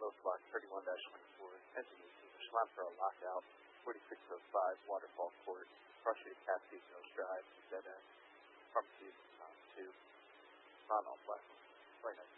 Coast Lock 31-24, Pension 18, Schlamper Lockout, 4605, Waterfall Court, Cross Street, Cascade, Mills Drive, Dead End, Pharmacy, 2, non-all platform. Right next.